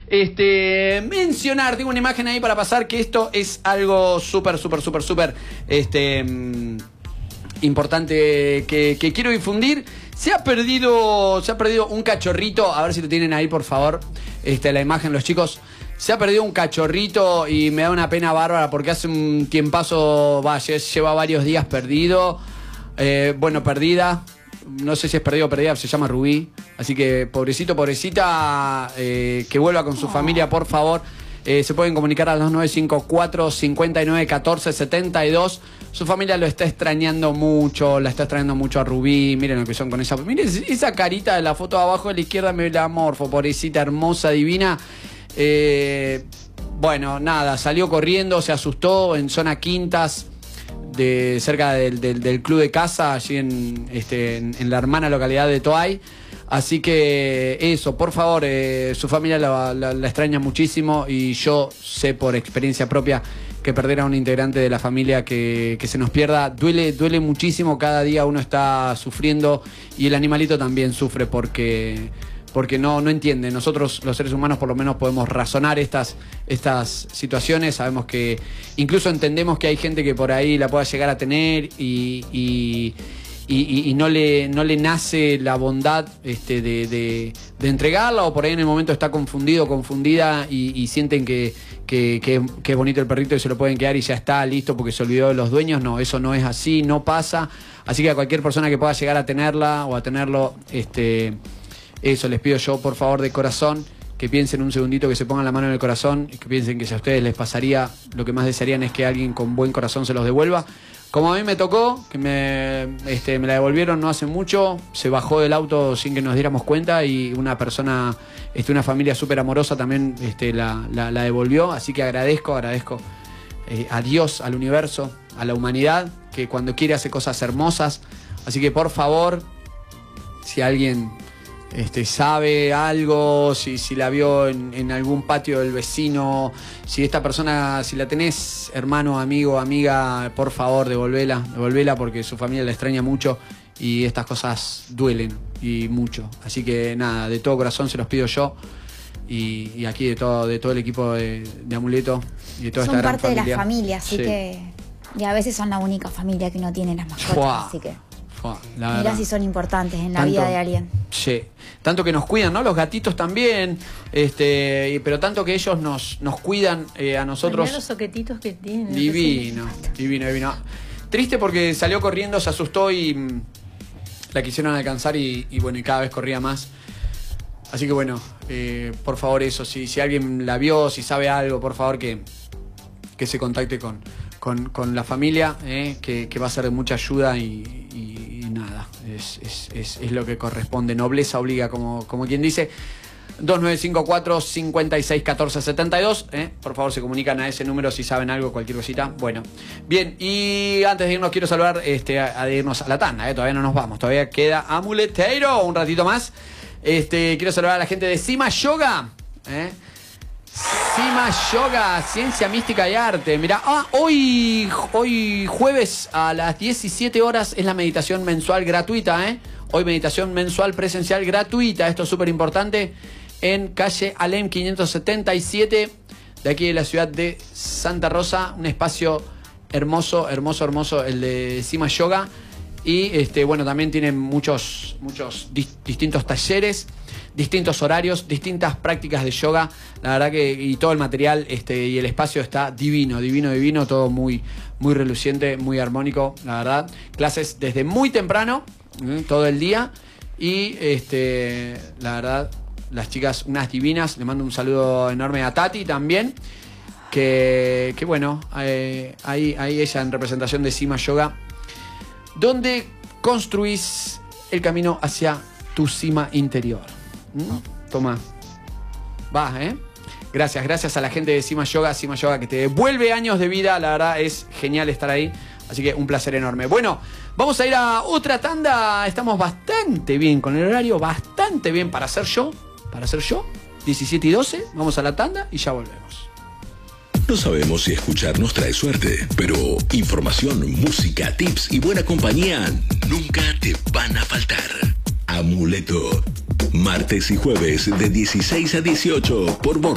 mencionar, tengo una imagen ahí para pasar, que esto es algo súper importante que quiero difundir. Se ha perdido un cachorrito, a ver si lo tienen ahí por favor, la imagen los chicos. Se ha perdido un cachorrito y me da una pena bárbara porque hace un tiempazo, lleva varios días perdido, perdida. No sé si es perdido o perdida, se llama Rubí. Así que pobrecito, pobrecita, que vuelva con su familia, por favor. Se pueden comunicar a los 954 59 14 72. Su familia lo está extrañando mucho, la está extrañando mucho a Rubí. Miren lo que son con esa. Miren esa carita de la foto de abajo de la izquierda, me la morfo, pobrecita, hermosa, divina. Nada, salió corriendo, se asustó en zona Quintas, cerca del club de casa, allí en la hermana localidad de Toay. Así que eso, por favor, su familia la extraña muchísimo y yo sé por experiencia propia que perder a un integrante de la familia que se nos pierda duele muchísimo. Cada día uno está sufriendo y el animalito también sufre porque no entiende. Nosotros los seres humanos por lo menos podemos razonar estas situaciones. Sabemos que incluso entendemos que hay gente que por ahí la pueda llegar a tener y no le nace la bondad de entregarla, o por ahí en el momento está confundido, confundida y sienten que es bonito el perrito y se lo pueden quedar y ya está listo porque se olvidó de los dueños. No, eso no es así, no pasa. Así que a cualquier persona que pueda llegar a tenerla o a tenerlo, eso les pido yo por favor de corazón, que piensen un segundito, que se pongan la mano en el corazón y que piensen que si a ustedes les pasaría, lo que más desearían es que alguien con buen corazón se los devuelva. Como a mí me tocó, que me la devolvieron no hace mucho, se bajó del auto sin que nos diéramos cuenta y una persona, una familia súper amorosa también la devolvió. Así que agradezco a Dios, al universo, a la humanidad, que cuando quiere hace cosas hermosas. Así que por favor, si alguien sabe algo, si la vio en algún patio del vecino, si esta persona, si la tenés, hermano, amigo, amiga, por favor, devolvela porque su familia la extraña mucho y estas cosas duelen y mucho. Así que nada, de todo corazón se los pido yo y aquí de todo el equipo de Amuleto y de toda esta gran familia. Son parte de la familia, así que... Y a veces son la única familia que no tiene las mascotas, así que... Mirá si son importantes en la vida de alguien. Sí, tanto que nos cuidan, ¿no? Los gatitos también, pero tanto que ellos nos cuidan a nosotros. Mirá los soquetitos que tienen. Divino. Triste porque salió corriendo, se asustó y la quisieron alcanzar y cada vez corría más. Así que bueno, por favor eso, si alguien la vio, si sabe algo, por favor que se contacte con la familia, que va a ser de mucha ayuda y nada, es lo que corresponde. Nobleza obliga, como quien dice. 2954 56 14 72. Por favor, se comunican a ese número si saben algo, cualquier cosita. Bueno, bien, y antes de irnos quiero saludar a irnos a la tanda. Todavía no nos vamos, todavía queda Amuletero un ratito más. Quiero saludar a la gente de Sima Yoga. Sima Yoga, ciencia mística y arte. Mirá, hoy jueves a las 17 horas es la meditación mensual gratuita, Hoy meditación mensual presencial gratuita. Esto es súper importante. En calle Alem 577, de aquí de la ciudad de Santa Rosa. Un espacio hermoso, el de Sima Yoga. Y también tienen muchos distintos talleres, distintos horarios, distintas prácticas de yoga. La verdad que y todo el material y el espacio está divino, todo muy reluciente, muy armónico, la verdad. Clases desde muy temprano, todo el día. Y la verdad, las chicas unas divinas. Le mando un saludo enorme a Tati también, que bueno, ahí ella en representación de Sima Yoga, donde construís el camino hacia tu cima interior. Toma. Va, Gracias a la gente de Sima Yoga que te devuelve años de vida. La verdad es genial estar ahí. Así que un placer enorme. Bueno, vamos a ir a otra tanda. Estamos bastante bien con el horario, bastante bien para hacer yo. 17:12. Vamos a la tanda y ya volvemos. No sabemos si escucharnos trae suerte, pero información, música, tips y buena compañía nunca te van a faltar. Amuleto. Martes y jueves de 16 a 18 por Born.